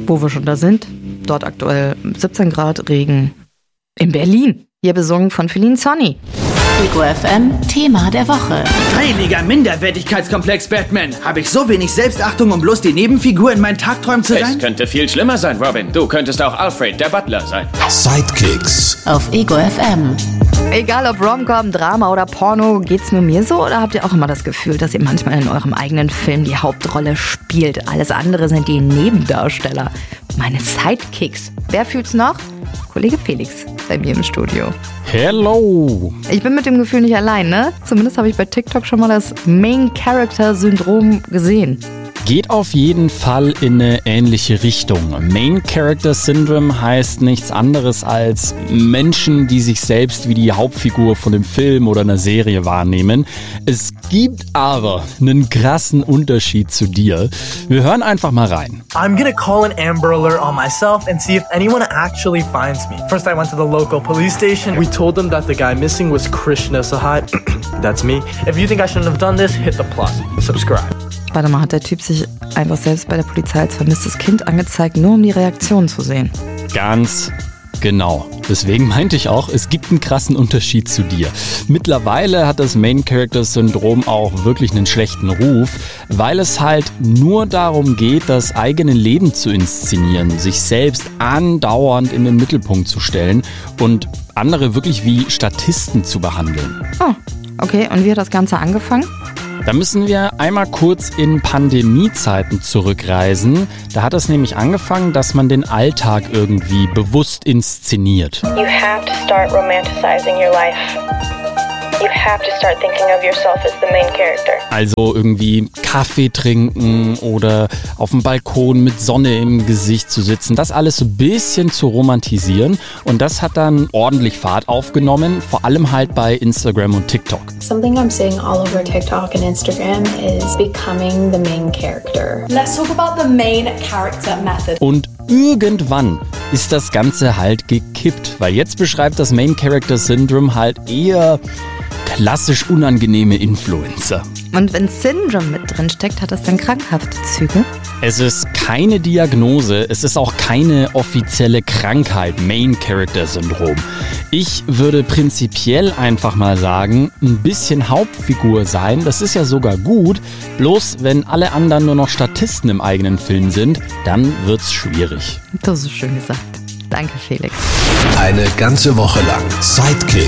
wo wir schon da sind. Dort aktuell 17 Grad, Regen in Berlin. Hier besungen von Feline Sonny. Ego FM, Thema der Woche. Heiliger Minderwertigkeitskomplex Batman. Habe ich so wenig Selbstachtung, um bloß die Nebenfigur in meinen Tagträumen zu sein? Es könnte viel schlimmer sein, Robin. Du könntest auch Alfred, der Butler, sein. Sidekicks. Auf Ego FM. Egal ob Rom-Com, Drama oder Porno, geht's nur mir so oder habt ihr auch immer das Gefühl, dass ihr manchmal in eurem eigenen Film die Hauptrolle spielt? Alles andere sind die Nebendarsteller. Meine Sidekicks. Wer fühlt's noch? Kollege Felix bei mir im Studio. Hello! Ich bin mit dem Gefühl nicht allein, ne? Zumindest habe ich bei TikTok schon mal das Main-Character-Syndrom gesehen. Geht auf jeden Fall in eine ähnliche Richtung. Main Character Syndrome heißt nichts anderes als Menschen, die sich selbst wie die Hauptfigur von einem Film oder einer Serie wahrnehmen. Es gibt aber einen krassen Unterschied zu dir. Wir hören einfach mal rein. I'm gonna call an Amber Alert on myself and see if anyone actually finds me. First I went to the local police station. We told them that the guy missing was Krishna Sahai. That's me. If you think I shouldn't have done this, hit the plus. Subscribe. Warte mal, hat der Typ sich einfach selbst bei der Polizei als vermisstes Kind angezeigt, nur um die Reaktion zu sehen? Ganz genau. Deswegen meinte ich auch, es gibt einen krassen Unterschied zu dir. Mittlerweile hat das Main-Character-Syndrom auch wirklich einen schlechten Ruf, weil es halt nur darum geht, das eigene Leben zu inszenieren, sich selbst andauernd in den Mittelpunkt zu stellen und andere wirklich wie Statisten zu behandeln. Oh, okay. Und wie hat das Ganze angefangen? Da müssen wir einmal kurz in Pandemiezeiten zurückreisen. Da hat es nämlich angefangen, dass man den Alltag irgendwie bewusst inszeniert. You have to start romanticizing your life. You have to start thinking of yourself as the main character. Also irgendwie Kaffee trinken oder auf dem Balkon mit Sonne im Gesicht zu sitzen. Das alles so ein bisschen zu romantisieren. Und das hat dann ordentlich Fahrt aufgenommen, vor allem halt bei Instagram und TikTok. Something I'm seeing all over TikTok and Instagram is becoming the main character. Let's talk about the main character method. Und irgendwann ist das Ganze halt gekippt, weil jetzt beschreibt das Main Character Syndrome halt eher klassisch unangenehme Influencer. Und wenn Syndrome mit drin steckt, hat das dann krankhafte Züge? Es ist keine Diagnose, es ist auch keine offizielle Krankheit, Main Character Syndrom. Ich würde prinzipiell einfach mal sagen, ein bisschen Hauptfigur sein, das ist ja sogar gut. Bloß wenn alle anderen nur noch Statisten im eigenen Film sind, dann wird's schwierig. Das ist schön gesagt. Danke, Felix. Eine ganze Woche lang Sidekicks.